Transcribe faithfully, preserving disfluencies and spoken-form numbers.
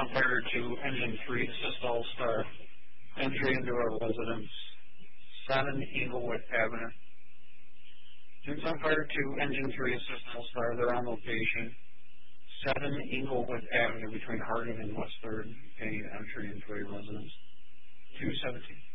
on fire two, engine three, assist all star. Entry into a residence, seven Inglewood Avenue. Tunes on fire two, engine three, assist all star. They're on location. seven Inglewood Avenue between Harding and West third, a entry into a residence. two seventeen.